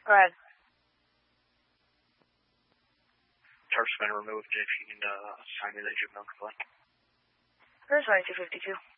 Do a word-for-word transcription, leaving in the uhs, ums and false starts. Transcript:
Go ahead. Tarp's been removed. If you can uh, sign me that juvenile complaint. There's twenty-two fifty-two.